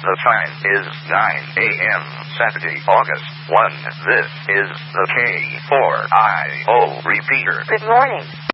The time is 9 a.m. Saturday, August 1. This is the K4IO repeater. Good morning.